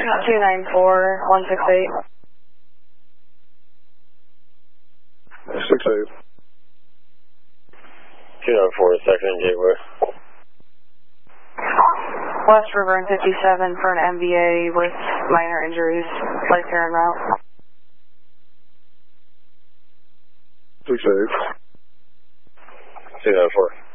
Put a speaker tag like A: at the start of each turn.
A: 294-168.
B: 68.
C: 294, second and gateway.
A: West River and 57 for an MVA with minor injuries. Place here en route.
B: 68.
C: 294.